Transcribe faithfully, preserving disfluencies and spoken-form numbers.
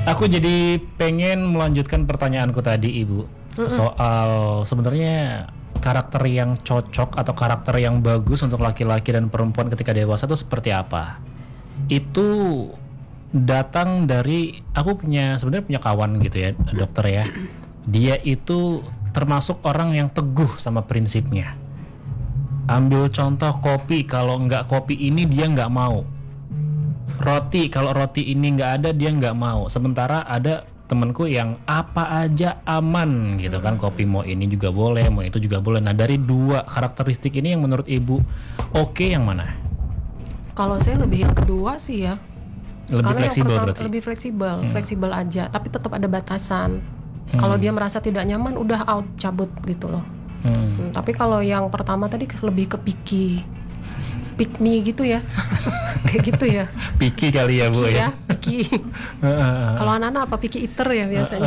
Aku jadi pengen melanjutkan pertanyaanku tadi, Ibu. Mm-mm. Soal sebenarnya karakter yang cocok atau karakter yang bagus untuk laki-laki dan perempuan ketika dewasa itu seperti apa? Itu datang dari, aku punya sebenarnya punya kawan gitu ya, dokter ya. Dia itu termasuk orang yang teguh sama prinsipnya. Ambil contoh kopi, kalau nggak kopi ini dia nggak mau. Roti, kalau roti ini nggak ada dia nggak mau. Sementara ada temanku yang apa aja aman gitu kan, kopi mau ini juga boleh, mau itu juga boleh. Nah dari dua karakteristik ini yang menurut Ibu oke yang mana? Kalau saya lebih yang kedua sih ya. Lebih Karena fleksibel yang berarti? Lebih fleksibel, hmm. fleksibel aja. Tapi tetap ada batasan. Hmm. Kalau dia merasa tidak nyaman, udah out, cabut gitu loh. Hmm. Hmm, tapi kalau yang pertama tadi lebih ke picky, pick me gitu ya, kayak gitu ya. Picky kali ya Bu picky ya. ya picky. Kalau anak-anak apa picky eater ya biasanya.